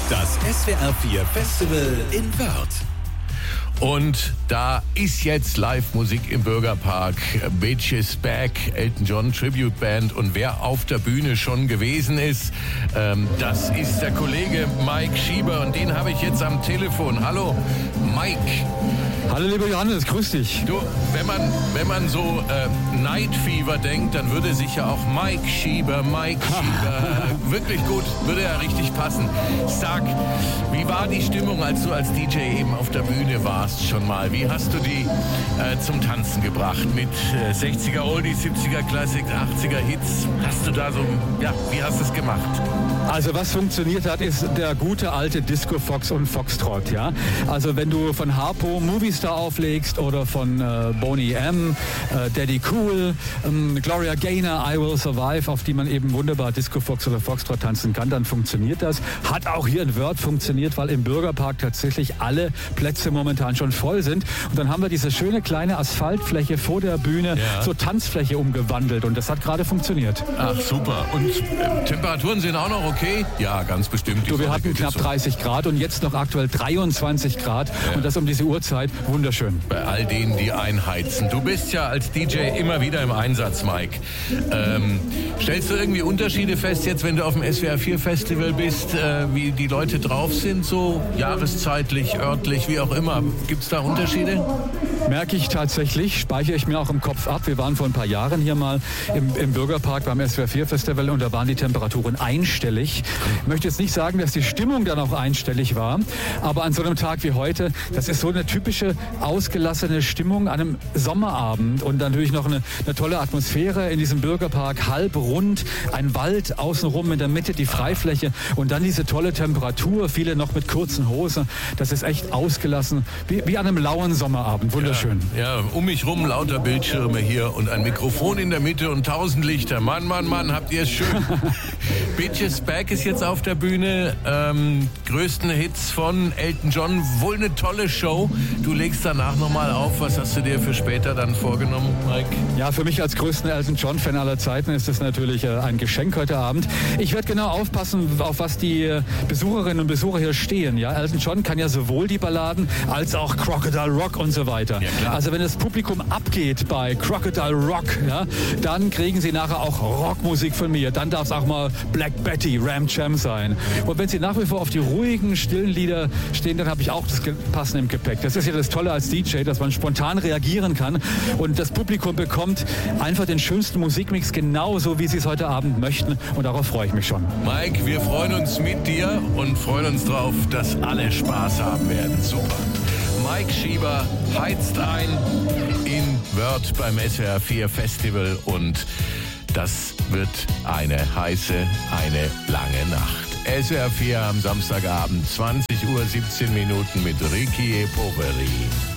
Das SWR 4 Festival in Wörth. Und da ist jetzt Live-Musik im Bürgerpark. Bitches Back, Elton John Tribute Band. Und wer auf der Bühne schon gewesen ist, das ist der Kollege Mike Schieber. Und den habe ich jetzt am Telefon. Hallo, Mike. Hallo lieber Johannes, grüß dich. Du, wenn man so Night Fever denkt, dann würde sich ja auch Mike Schieber wirklich gut, würde ja richtig passen. Sag, wie war die Stimmung, als du als DJ eben auf der Bühne warst schon mal? Wie hast du die zum Tanzen gebracht? Mit 60er Oldies, 70er Classic, 80er Hits? Hast du da so, ja, wie hast du es gemacht? Also was funktioniert hat, ist der gute alte Disco Fox und Foxtrot, ja. Also wenn du von Harpo Movistar auflegst oder von Boney M, Daddy Cool, Gloria Gaynor, I Will Survive, auf die man eben wunderbar Disco Fox oder Foxtrot tanzen kann, dann funktioniert das. Hat auch hier in Wörth funktioniert, weil im Bürgerpark tatsächlich alle Plätze momentan schon voll sind. Und dann haben wir diese schöne kleine Asphaltfläche vor der Bühne zur Tanzfläche umgewandelt und das hat gerade funktioniert. Ach super. Und Temperaturen sind auch noch okay? Ja, ganz bestimmt. Wir hatten knapp 30 Grad und jetzt noch aktuell 23 Grad und das um diese Uhrzeit wunderschön. Bei all denen, die einheizen. Du bist ja als DJ immer wieder im Einsatz, Mike. Stellst du irgendwie Unterschiede fest jetzt, wenn du auf dem SWR 4 Festival bist, wie die Leute drauf sind, so jahreszeitlich, örtlich, wie auch immer? Gibt es da Unterschiede? Merke ich tatsächlich, speichere ich mir auch im Kopf ab. Wir waren vor ein paar Jahren hier mal im Bürgerpark beim SWR 4 Festival und da waren die Temperaturen einstellig. Ich möchte jetzt nicht sagen, dass die Stimmung dann auch einstellig war, aber an so einem Tag wie heute, das ist so eine typische ausgelassene Stimmung an einem Sommerabend und dann natürlich noch eine tolle Atmosphäre in diesem Bürgerpark, halb rund, ein Wald außenrum in der Mitte, die Freifläche und dann diese tolle Temperatur, viele noch mit kurzen Hosen. Das ist echt ausgelassen, wie an einem lauen Sommerabend. Wunderschön. Ja, um mich rum lauter Bildschirme hier und ein Mikrofon in der Mitte und 1000 Lichter. Mann, habt ihr es schön. Bitches Back ist jetzt auf der Bühne. Größten Hits von Elton John. Wohl eine tolle Show. Du legst danach nochmal auf. Was hast du dir für später dann vorgenommen, Mike? Ja, für mich als größten Elton John-Fan aller Zeiten ist das natürlich ein Geschenk heute Abend. Ich werde genau aufpassen, auf was die Besucherinnen und Besucher hier stehen. Ja, Elton John kann ja sowohl die Balladen als auch Crocodile Rock und so weiter. Ja, klar. Also wenn das Publikum abgeht bei Crocodile Rock, ja, dann kriegen sie nachher auch Rockmusik von mir. Dann darf es auch mal Black Betty, Ram Jam sein. Und wenn sie nach wie vor auf die ruhigen, stillen Lieder stehen, dann habe ich auch das Passende im Gepäck. Das ist ja das Tolle als DJ, dass man spontan reagieren kann und das Publikum bekommt einfach den schönsten Musikmix genauso, wie sie es heute Abend möchten und darauf freue ich mich schon. Mike, wir freuen uns mit dir und freuen uns drauf, dass alle Spaß haben werden. Super. Mike Schieber heizt ein in Wörth beim SWR 4 Festival und das wird eine heiße, eine lange Nacht. SWR 4 am Samstagabend, 20:17 Uhr mit Ricky E. Poveri.